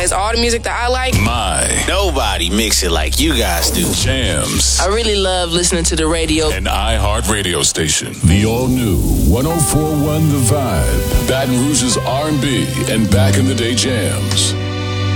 plays all the music that I like. Nobody mix it like you guys do. Jams. I really love listening to the radio. An iHeart radio station. The all-new 104.1 The Vibe. Baton Rouge's R&B and back in the day jams.